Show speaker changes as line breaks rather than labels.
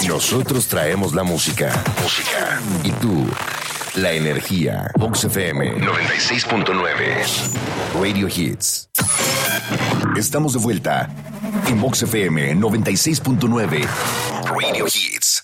Nosotros traemos la música. Y tú, la energía. Vox FM 96.9. Radio Hits. Estamos de vuelta en Vox FM 96.9. Radio Hits.